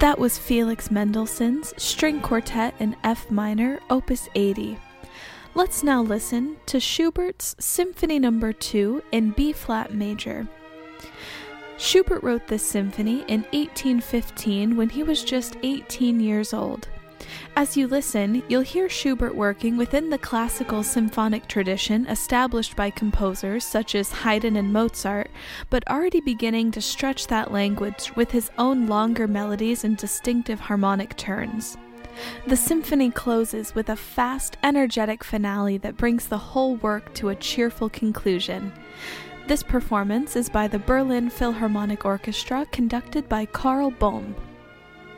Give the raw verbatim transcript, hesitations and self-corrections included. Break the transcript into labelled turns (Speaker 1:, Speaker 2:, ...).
Speaker 1: That was Felix Mendelssohn's String Quartet in F minor, Opus eighty. Let's now listen to Schubert's Symphony Number two in B-flat major. Schubert wrote this symphony in eighteen fifteen when he was just eighteen years old. As you listen, you'll hear Schubert working within the classical symphonic tradition established by composers such as Haydn and Mozart, but already beginning to stretch that language with his own longer melodies and distinctive harmonic turns. The symphony closes with a fast, energetic finale that brings the whole work to a cheerful conclusion. This performance is by the Berlin Philharmonic Orchestra, conducted by Karl Bohm.